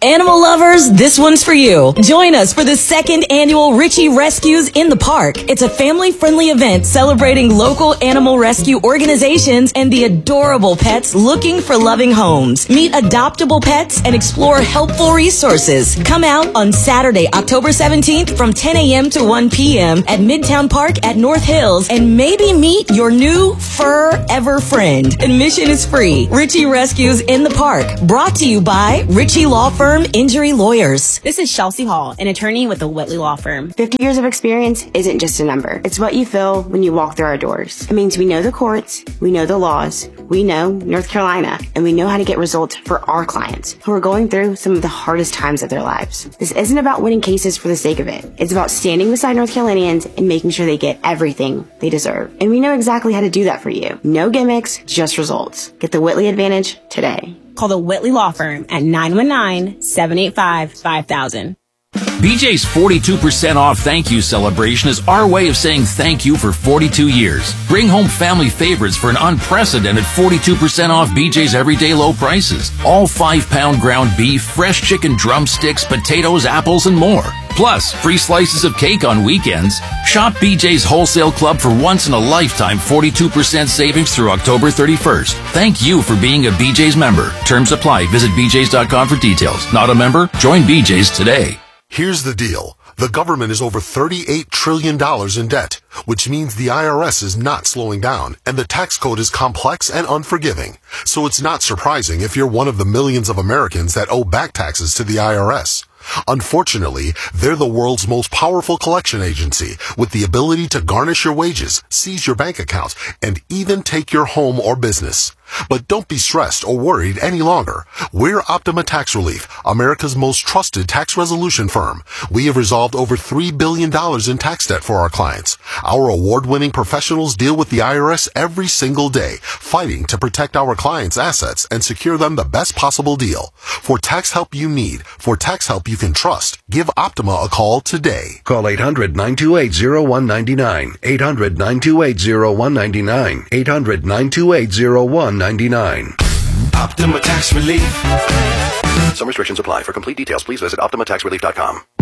Animal lovers, this one's for you. Join us for the second annual Richie Rescues in the Park. It's a family-friendly event celebrating local animal rescue organizations and the adorable pets looking for loving homes. Meet adoptable pets and explore helpful resources. Come out on Saturday, October 17th from 10 a.m. to 1 p.m. at Midtown Park at North Hills and maybe meet your new fur-ever friend. Admission is free. Richie Rescues in the Park. Brought to you by Richie Law Firm Injury Lawyers. This is Chelsea Hall, an attorney with the Whitley Law Firm. 50 years of experience isn't just a number. It's what you feel when you walk through our doors. It means we know the courts, we know the laws, we know North Carolina, and we know how to get results for our clients who are going through some of the hardest times of their lives. This isn't about winning cases for the sake of it. It's about standing beside North Carolinians and making sure they get everything they deserve. And we know exactly how to do that for you. No gimmicks, just results. Get the Whitley Advantage today. Call the Whitley Law Firm at 919-785-5000. BJ's 42% off thank you celebration is our way of saying thank you for 42 years. Bring home family favorites for an unprecedented 42% off BJ's everyday low prices. All 5-pound ground beef, fresh chicken drumsticks, potatoes, apples, and more. Plus, free slices of cake on weekends. Shop BJ's Wholesale Club for once-in-a-lifetime 42% savings through October 31st. Thank you for being a BJ's member. Terms apply. Visit bjs.com for details. Not a member? Join BJ's today. Here's the deal. The government is over $38 trillion in debt, which means the IRS is not slowing down, and the tax code is complex and unforgiving. So it's not surprising if you're one of the millions of Americans that owe back taxes to the IRS. Unfortunately, they're the world's most powerful collection agency with the ability to garnish your wages, seize your bank account, and even take your home or business. But don't be stressed or worried any longer. We're Optima Tax Relief, America's most trusted tax resolution firm. We have resolved over $3 billion in tax debt for our clients. Our award-winning professionals deal with the IRS every single day, fighting to protect our clients' assets and secure them the best possible deal. For tax help you need, for tax help you can trust, give Optima a call today. Call 800-928-0199. 800-928-0199. 800-928-0199. Optima Tax Relief. Some restrictions apply. For complete details, please visit OptimaTaxRelief.com.